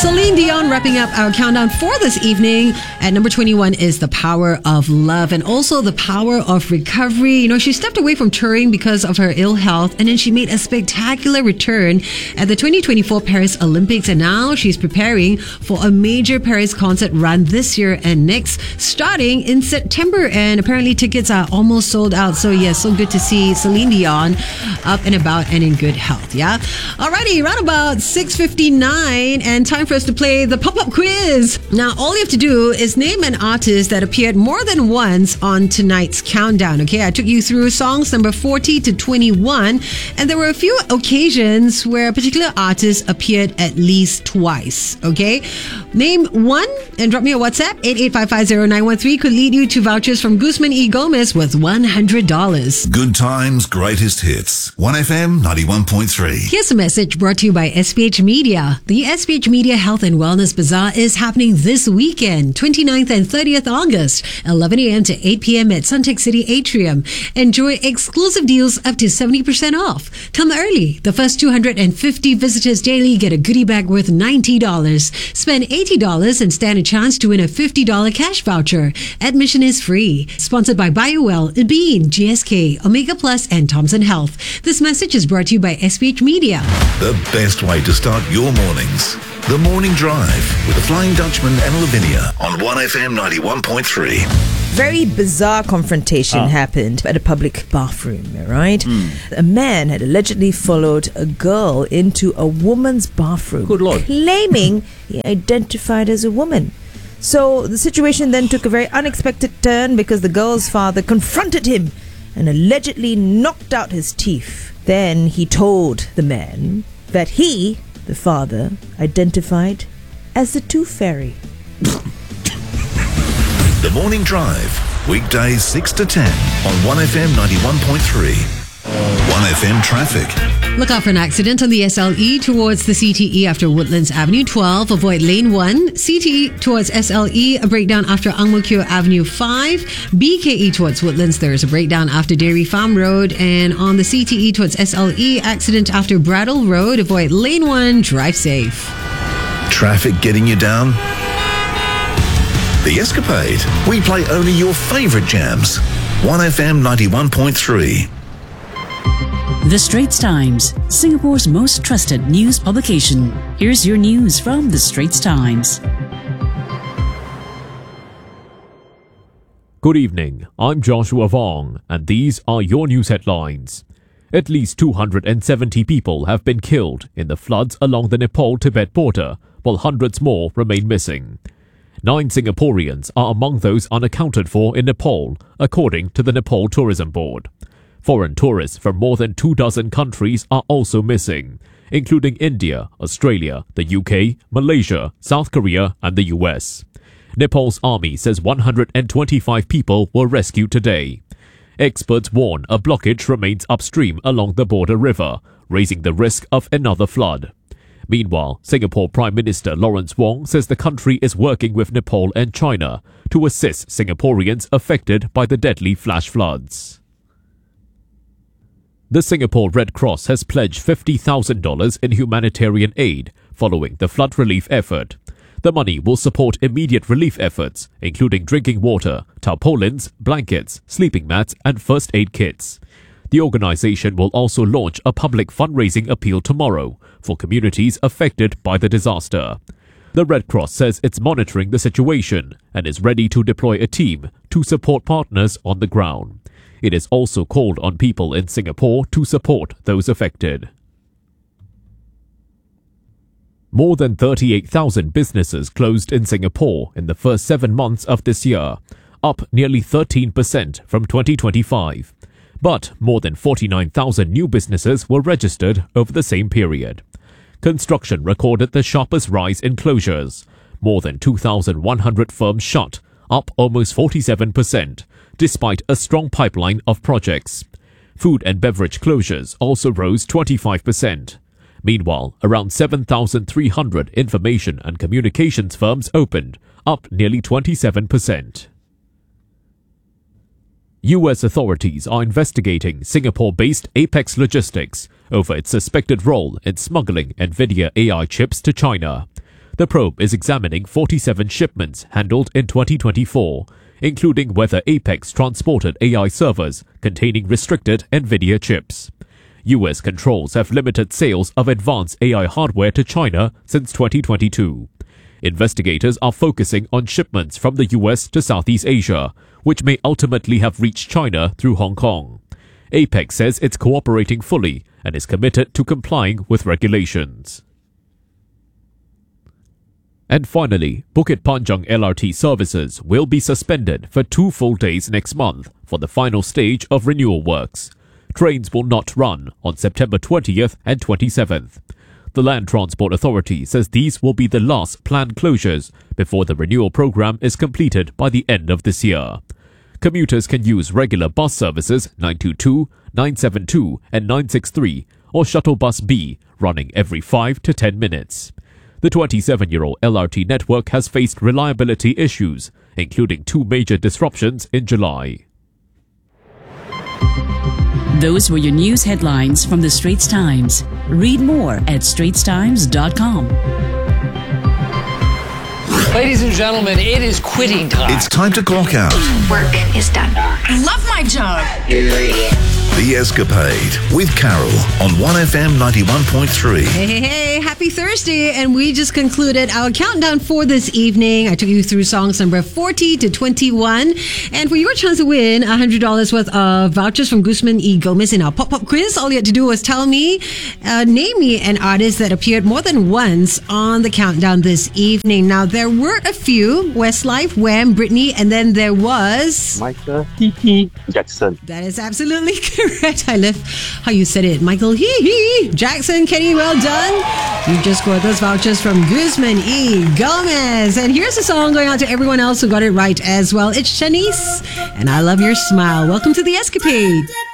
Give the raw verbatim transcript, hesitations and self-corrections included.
Celine Dion wrapping up our countdown for this evening. At number twenty-one is The Power of Love and also The Power of Recovery. You know, she stepped away from touring because of her ill health and then she made a spectacular return at the twenty twenty-four Paris Olympics, and now she's preparing for a major Paris concert run this year and next, starting in September, and apparently tickets are almost sold out. So yes, so good to see Celine Dion up and about and in good health. Yeah. Alrighty, around about six fifty-nine and time for us to play the pop-up quiz. Now, all you have to do is name an artist that appeared more than once on tonight's countdown. Okay, I took you through songs number forty to twenty-one, and there were a few occasions where a particular artist appeared at least twice. Okay, name one and drop me a WhatsApp. eight eight five five zero nine one three could lead you to vouchers from Guzman E. Gomez with one hundred dollars. Good times, greatest hits. one F M ninety-one point three. Here's a message brought to you by S P H Media. The S P H Media Health and Wellness Bazaar is happening this weekend, twenty-ninth and thirtieth August, eleven a.m. to eight p.m. at Suntec City Atrium. Enjoy exclusive deals up to seventy percent off. Come early. The first two hundred fifty visitors daily get a goodie bag worth ninety dollars. Spend eighty dollars and stand a chance to win a fifty dollars cash voucher. Admission is free. Sponsored by BioWell, Bean, G S K, Omega Plus, and Thompson Health. This message is brought to you by S P H Media. The best way to start your mornings. The Morning Drive with the Flying Dutchman and Lavinia on one F M ninety-one point three. Very bizarre confrontation Ah. happened at a public bathroom, right? Mm. A man had allegedly followed a girl into a woman's bathroom, Good Lord. claiming he identified as a woman. So the situation then took a very unexpected turn because the girl's father confronted him and allegedly knocked out his teeth. Then he told the man that he, the father, identified as the Tooth Fairy. The Morning Drive, weekdays six to ten on one F M ninety-one point three. one F M traffic. Look out for an accident on the S L E towards the C T E after Woodlands Avenue twelve. Avoid lane one. C T E towards S L E, a breakdown after Ang Mo Kio Avenue five. B K E towards Woodlands, there is a breakdown after Dairy Farm Road. And on the C T E towards S L E, accident after Brattle Road. Avoid lane one. Drive safe. Traffic getting you down? The Escapade. We play only your favourite jams. one F M ninety-one point three. The Straits Times, Singapore's most trusted news publication. Here's your news from The Straits Times. Good evening, I'm Joshua Vong, and these are your news headlines. At least two hundred seventy people have been killed in the floods along the Nepal-Tibet border, while hundreds more remain missing. Nine Singaporeans are among those unaccounted for in Nepal, according to the Nepal Tourism Board. Foreign tourists from more than two dozen countries are also missing, including India, Australia, the U K, Malaysia, South Korea, and the U S. Nepal's army says one hundred twenty-five people were rescued today. Experts warn a blockage remains upstream along the border river, raising the risk of another flood. Meanwhile, Singapore Prime Minister Lawrence Wong says the country is working with Nepal and China to assist Singaporeans affected by the deadly flash floods. The Singapore Red Cross has pledged fifty thousand dollars in humanitarian aid following the flood relief effort. The money will support immediate relief efforts, including drinking water, tarpaulins, blankets, sleeping mats, and first aid kits. The organization will also launch a public fundraising appeal tomorrow for communities affected by the disaster. The Red Cross says it's monitoring the situation and is ready to deploy a team to support partners on the ground. It has also called on people in Singapore to support those affected. More than thirty-eight thousand businesses closed in Singapore in the first seven months of this year, up nearly thirteen percent from twenty twenty-five. But more than forty-nine thousand new businesses were registered over the same period. Construction recorded the sharpest rise in closures. More than two thousand one hundred firms shut, up almost forty-seven percent, despite a strong pipeline of projects. Food and beverage closures also rose twenty-five percent. Meanwhile, around seven thousand three hundred information and communications firms opened, up nearly twenty-seven percent. U S authorities are investigating Singapore-based Apex Logistics over its suspected role in smuggling NVIDIA A I chips to China. The probe is examining forty-seven shipments handled in twenty twenty-four, including whether Apex transported A I servers containing restricted NVIDIA chips. U S controls have limited sales of advanced A I hardware to China since twenty twenty-two. Investigators are focusing on shipments from the U S to Southeast Asia, which may ultimately have reached China through Hong Kong. Apex says it's cooperating fully and is committed to complying with regulations. And finally, Bukit Panjang L R T services will be suspended for two full days next month for the final stage of renewal works. Trains will not run on September twentieth and twenty-seventh. The Land Transport Authority says these will be the last planned closures before the renewal program is completed by the end of this year. Commuters can use regular bus services nine two two, nine seven two and nine six three or Shuttle Bus B running every five to ten minutes. The twenty-seven-year-old L R T network has faced reliability issues, including two major disruptions in July. Those were your news headlines from the Straits Times. Read more at straits times dot com. Ladies and gentlemen, it is quitting time. It's time to clock out. Work is done. I love my job. The Escapade with Carol on one F M ninety-one point three. Hey, hey, hey, happy Thursday. And we just concluded our countdown for this evening. I took you through songs number forty to twenty-one. And for your chance to win one hundred dollars worth of vouchers from Guzman E. Gomez in our pop-up quiz, all you had to do was tell me, uh, name me an artist that appeared more than once on the countdown this evening. Now, there were a few: Westlife, Wham, Britney, and then there was Michael Hee Hee Jackson. That is absolutely correct. I love how you said it. Michael Hee Hee Jackson. Kenny, well done. You just scored those vouchers from Guzman E. Gomez. And here's a song going out to everyone else who got it right as well. It's Shanice, and I Love Your Smile. Welcome to The Escapade.